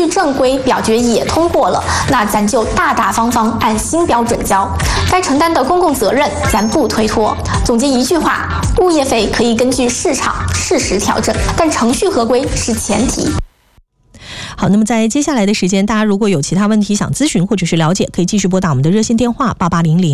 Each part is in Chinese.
序正规表决也通过了，那咱就大大方方按新标准交，该承担的公共责任咱不推脱。总结一句话，物业费可以根据市场适时调整，但程序合规是前提。 好，那么在接下来的时间，大家如果有其他问题想咨询或者是了解，可以继续拨打我们的热线电话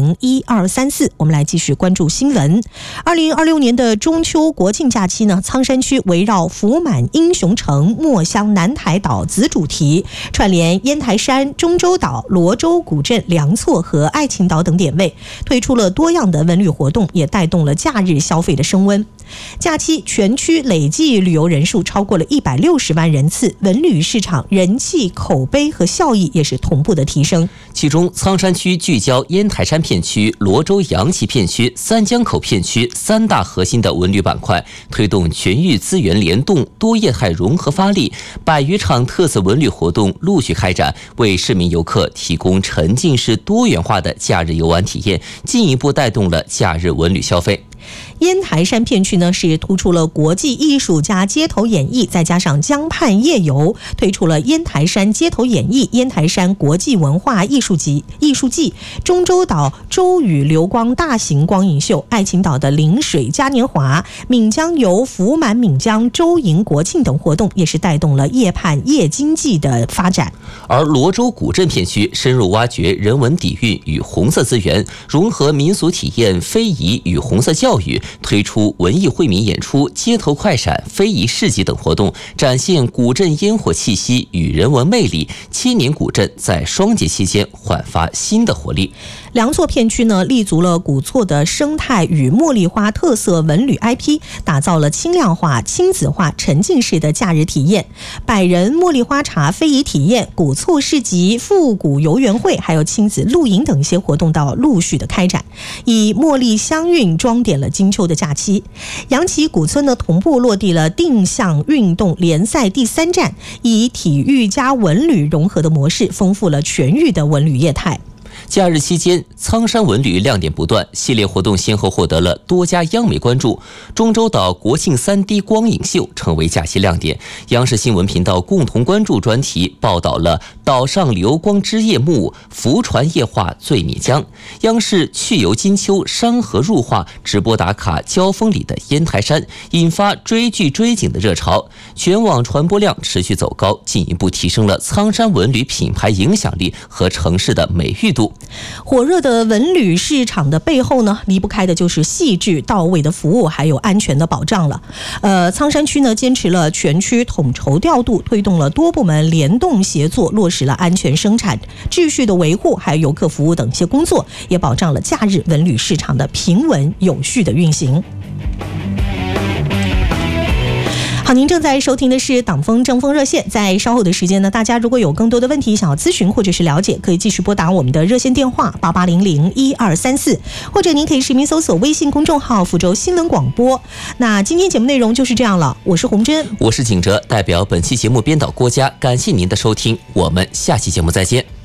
88001234。我们来继续关注新闻。2026年的中秋国庆假期呢，苍山区围绕福满英雄城、墨香南台岛子主题，串联烟台山、中洲岛、罗州古镇、梁厝和爱情岛等点位，推出了多样的文旅活动，也带动了假日消费的升温。假期全区累计旅游人数超过了160万人次，文旅市场人气、口碑和效益也是同步的提升。 其中，苍山区聚焦烟台山片区、罗州阳岐片区、三江口片区三大核心的文旅板块，推动全域资源联动、多业态融合发力，100余场特色文旅活动陆续开展，为市民游客提供沉浸式多元化的假日游玩体验，进一步带动了假日文旅消费。 烟台山片区呢是突出了国际艺术家街头演绎，再加上江畔夜游，推出了烟台山街头演绎、烟台山国际文化艺术季、中洲岛洲屿流光大型光影秀、爱情岛的临水嘉年华、闽江游、福满闽江洲迎国庆等活动，也是带动了夜畔夜经济的发展。 而罗州古镇片区深入挖掘人文底蕴与红色资源，融合民俗体验、非遗与红色教育，推出文艺惠民演出、街头快闪、非遗市集等活动，展现古镇烟火气息与人文魅力。千年古镇在双节期间焕发新的活力。 梁厝片区呢，立足了古厝的生态与茉莉花特色文旅 IP， 打造了轻量化、亲子化、沉浸式的假日体验。100人茉莉花茶非遗体验、古厝市集、复古游园会，还有亲子露营等一些活动到陆续的开展，以茉莉香韵装点了金秋的假期。阳岐古村呢，同步落地了定向运动联赛第3站，以体育加文旅融合的模式，丰富了全域的文旅业态。 假日期间，苍山文旅亮点不断，系列活动先后获得了多家央媒关注。中洲岛国庆3D 光影秀成为假期亮点，央视新闻频道共同关注专题报道了岛上流光之夜幕、浮船夜话醉米江。央视去游金秋、山河入画直播打卡交锋里的烟台山，引发追剧追景的热潮，全网传播量持续走高，进一步提升了苍山文旅品牌影响力和城市的美誉度。 火热的文旅市场的背后呢，离不开的就是细致到位的服务，还有安全的保障了。苍山区呢，坚持了全区统筹调度，推动了多部门联动协作，落实了安全生产、秩序的维护，还有游客服务等一些工作，也保障了假日文旅市场的平稳有序的运行。好，您正在收听的是党风正风热线。在稍后的时间呢，大家如果有更多的问题想要咨询或者是了解，可以继续拨打我们的热线电话88001234，或者您可以实名搜索微信公众号福州新闻广播。那今天节目内容就是这样了，我是洪真， 我是景哲，代表本期节目编导郭佳，感谢您的收听，我们下期节目再见。